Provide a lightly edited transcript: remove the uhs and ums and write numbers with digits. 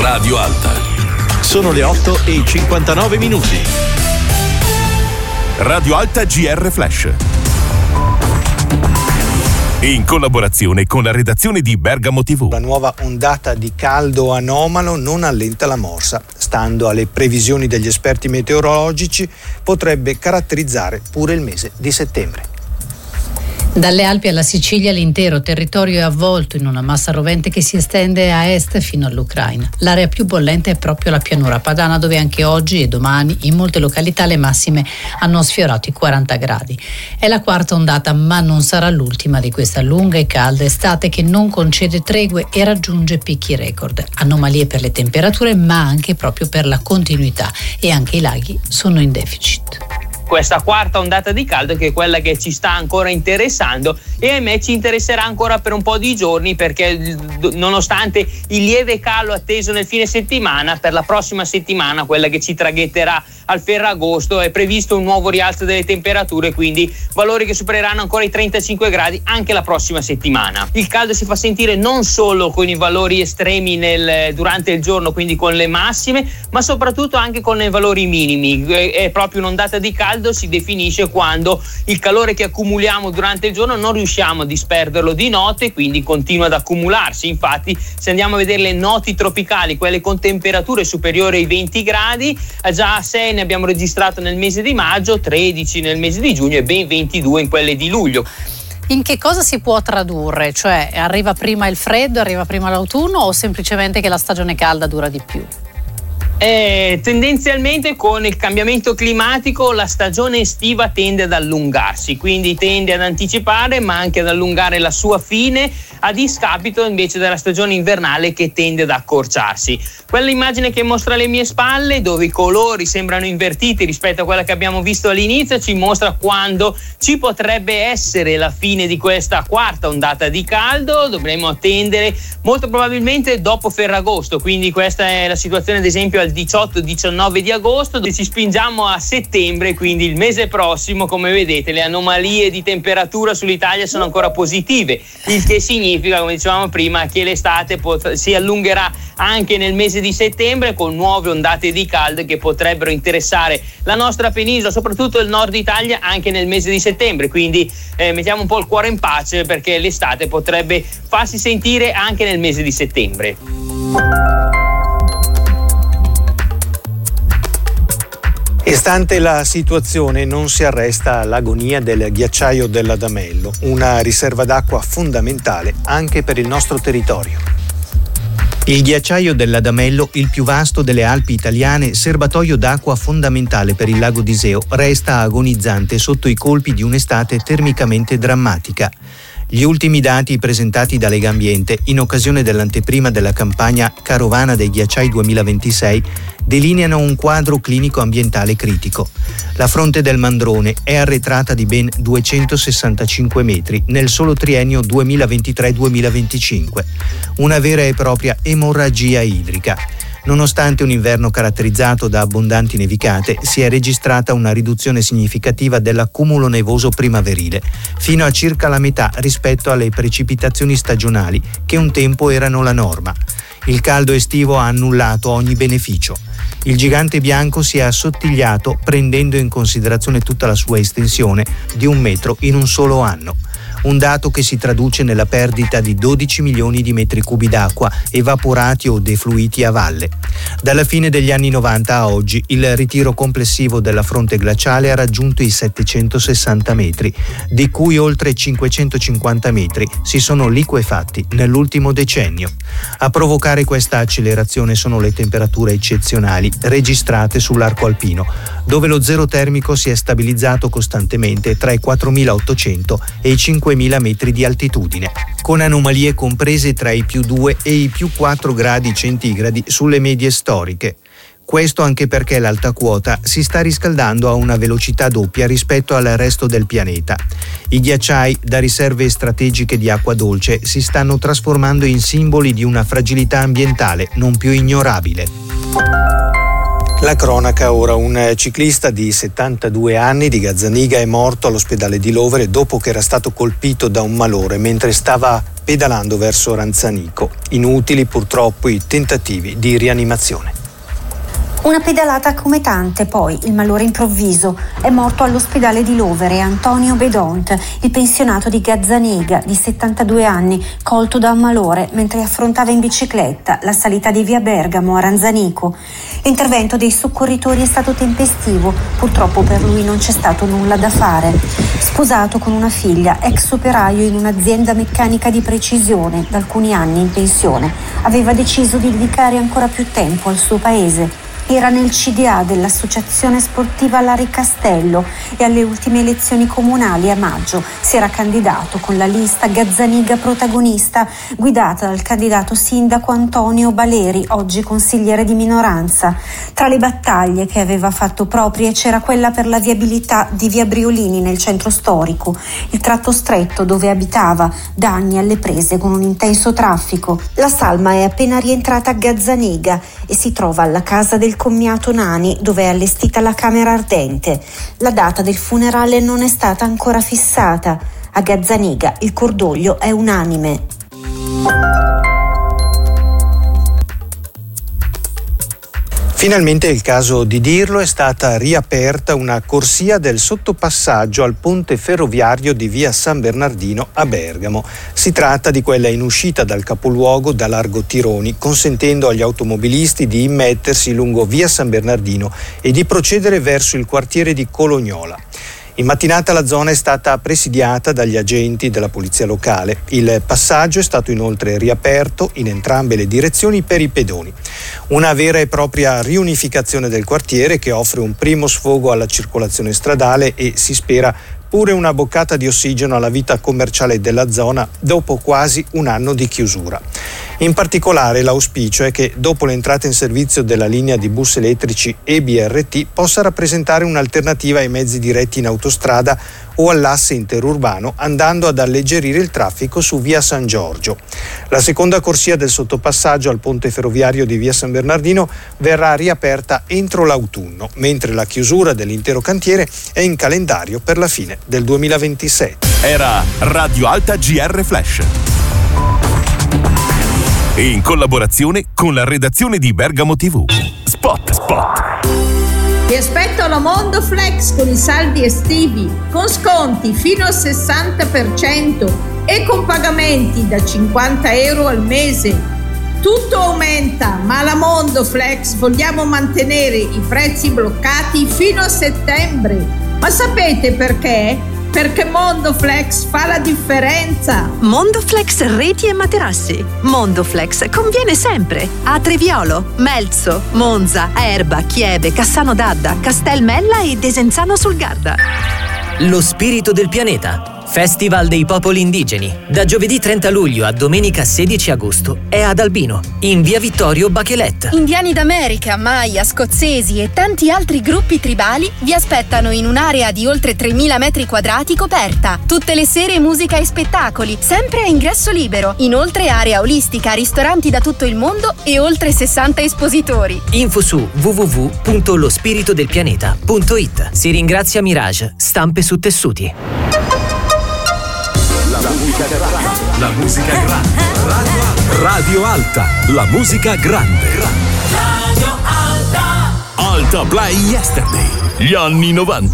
Radio Alta. Sono le 8:59. Radio Alta GR Flash. In collaborazione con la redazione di Bergamo TV. La nuova ondata di caldo anomalo non allenta la morsa. Stando alle previsioni degli esperti meteorologici, potrebbe caratterizzare pure il mese di settembre. Dalle Alpi alla Sicilia l'intero territorio è avvolto in una massa rovente che si estende a est fino all'Ucraina. L'area più bollente è proprio la pianura padana, dove anche oggi e domani in molte località le massime hanno sfiorato i 40 gradi. È la quarta ondata, ma non sarà l'ultima di questa lunga e calda estate che non concede tregue e raggiunge picchi record. Anomalie per le temperature, ma anche proprio per la continuità, e anche i laghi sono in deficit. Questa quarta ondata di caldo, che è quella che ci sta ancora interessando e ahimè ci interesserà ancora per un po' di giorni, perché nonostante il lieve calo atteso nel fine settimana, per la prossima settimana, quella che ci traghetterà al Ferragosto, è previsto un nuovo rialzo delle temperature, quindi valori che supereranno ancora i 35 gradi anche la prossima settimana. Il caldo si fa sentire non solo con i valori estremi durante il giorno, quindi con le massime, ma soprattutto anche con i valori minimi. È proprio un'ondata di caldo si definisce quando il calore che accumuliamo durante il giorno non riusciamo a disperderlo di notte, quindi continua ad accumularsi. Infatti, se andiamo a vedere le noti tropicali, quelle con temperature superiori ai 20 gradi, già 6 ne abbiamo registrato nel mese di maggio, 13 nel mese di giugno e ben 22 in quelle di luglio. In che cosa si può tradurre? Cioè, arriva prima il freddo, arriva prima l'autunno, o semplicemente che la stagione calda dura di più? Tendenzialmente con il cambiamento climatico la stagione estiva tende ad allungarsi, quindi tende ad anticipare ma anche ad allungare la sua fine, a discapito invece della stagione invernale che tende ad accorciarsi. Quell'immagine che mostra alle mie spalle, dove i colori sembrano invertiti rispetto a quella che abbiamo visto all'inizio, ci mostra quando ci potrebbe essere la fine di questa quarta ondata di caldo. Dovremo attendere molto probabilmente dopo Ferragosto, quindi questa è la situazione ad esempio al 18-19 di agosto. Ci spingiamo a settembre, quindi il mese prossimo, come vedete le anomalie di temperatura sull'Italia sono ancora positive, il che significa, come dicevamo prima, che l'estate si allungherà anche nel mese di settembre, con nuove ondate di caldo che potrebbero interessare la nostra penisola, soprattutto il nord Italia, anche nel mese di settembre. Quindi mettiamo un po' il cuore in pace, perché l'estate potrebbe farsi sentire anche nel mese di settembre. E stante la situazione non si arresta l'agonia del ghiacciaio dell'Adamello, una riserva d'acqua fondamentale anche per il nostro territorio. Il ghiacciaio dell'Adamello, il più vasto delle Alpi italiane, serbatoio d'acqua fondamentale per il lago d'Iseo, resta agonizzante sotto i colpi di un'estate termicamente drammatica. Gli ultimi dati presentati da Legambiente in occasione dell'anteprima della campagna Carovana dei Ghiacciai 2026 delineano un quadro clinico ambientale critico. La fronte del Mandrone è arretrata di ben 265 metri nel solo triennio 2023-2025, una vera e propria emorragia idrica. Nonostante un inverno caratterizzato da abbondanti nevicate, si è registrata una riduzione significativa dell'accumulo nevoso primaverile, fino a circa la metà rispetto alle precipitazioni stagionali che un tempo erano la norma. Il caldo estivo ha annullato ogni beneficio. Il gigante bianco si è assottigliato, prendendo in considerazione tutta la sua estensione di 1 metro in un solo anno. Un dato che si traduce nella perdita di 12 milioni di metri cubi d'acqua evaporati o defluiti a valle. Dalla fine degli anni 90 a oggi il ritiro complessivo della fronte glaciale ha raggiunto i 760 metri, di cui oltre 550 metri si sono liquefatti nell'ultimo decennio. A provocare questa accelerazione sono le temperature eccezionali registrate sull'arco alpino, dove lo zero termico si è stabilizzato costantemente tra i 4.800 e i 5.000 metri di altitudine, con anomalie comprese tra i +2 e i +4 gradi centigradi sulle medie storiche. Questo anche perché l'alta quota si sta riscaldando a una velocità doppia rispetto al resto del pianeta. I ghiacciai, da riserve strategiche di acqua dolce, si stanno trasformando in simboli di una fragilità ambientale non più ignorabile. La cronaca ora: un ciclista di 72 anni di Gazzaniga è morto all'ospedale di Lovere dopo che era stato colpito da un malore mentre stava pedalando verso Ranzanico. Inutili purtroppo i tentativi di rianimazione. Una pedalata come tante, poi il malore improvviso. È morto all'ospedale di Lovere Antonio Bedont, il pensionato di Gazzaniga di 72 anni, colto da un malore mentre affrontava in bicicletta la salita di via Bergamo a Ranzanico. L'intervento dei soccorritori è stato tempestivo, purtroppo per lui non c'è stato nulla da fare. Sposato con una figlia, ex operaio in un'azienda meccanica di precisione, da alcuni anni in pensione, aveva deciso di dedicare ancora più tempo al suo paese. Era nel CDA dell'Associazione Sportiva Lari Castello e alle ultime elezioni comunali a maggio si era candidato con la lista Gazzaniga Protagonista, guidata dal candidato sindaco Antonio Baleri, oggi consigliere di minoranza. Tra le battaglie che aveva fatto proprie c'era quella per la viabilità di via Briolini nel centro storico, il tratto stretto dove abitava, da anni alle prese con un intenso traffico. La salma è appena rientrata a Gazzaniga e si trova alla casa del commiato Nani, dove è allestita la camera ardente. La data del funerale non è stata ancora fissata. A Gazzaniga il cordoglio è unanime. Finalmente è il caso di dirlo, è stata riaperta una corsia del sottopassaggio al ponte ferroviario di via San Bernardino a Bergamo. Si tratta di quella in uscita dal capoluogo da largo Tironi, consentendo agli automobilisti di immettersi lungo via San Bernardino e di procedere verso il quartiere di Colognola. In mattinata la zona è stata presidiata dagli agenti della polizia locale. Il passaggio è stato inoltre riaperto in entrambe le direzioni per i pedoni. Una vera e propria riunificazione del quartiere che offre un primo sfogo alla circolazione stradale e si spera pure una boccata di ossigeno alla vita commerciale della zona dopo quasi un anno di chiusura. In particolare l'auspicio è che dopo l'entrata in servizio della linea di bus elettrici EBRT possa rappresentare un'alternativa ai mezzi diretti in autostrada o all'asse interurbano, andando ad alleggerire il traffico su via San Giorgio. La seconda corsia del sottopassaggio al ponte ferroviario di via San Bernardino verrà riaperta entro l'autunno, mentre la chiusura dell'intero cantiere è in calendario per la fine del 2027. Era Radio Alta GR Flash. In collaborazione con la redazione di Bergamo TV. Spot. Ti aspetto alla Mondo Flex con i saldi estivi, con sconti fino al 60% e con pagamenti da 50 euro al mese. Tutto aumenta, ma alla Mondo Flex vogliamo mantenere i prezzi bloccati fino a settembre. Ma sapete perché? Perché Mondoflex fa la differenza. Mondoflex reti e materassi. Mondoflex conviene sempre a Treviolo, Melzo, Monza, Erba, Chieve, Cassano d'Adda, Castelmella e Desenzano sul Garda. Lo spirito del pianeta. Festival dei popoli indigeni. Da giovedì 30 luglio a domenica 16 agosto è ad Albino, in via Vittorio Bachelet. Indiani d'America, Maya, scozzesi e tanti altri gruppi tribali vi aspettano in un'area di oltre 3.000 metri quadrati coperta. Tutte le sere musica e spettacoli, sempre a ingresso libero. Inoltre area olistica, ristoranti da tutto il mondo e oltre 60 espositori. Info su www.lospiritodelpianeta.it. Si ringrazia Mirage, stampe su tessuti. La musica grande. Radio Alta. La musica grande. Radio Alta. Alta Play Yesterday. Gli anni 90.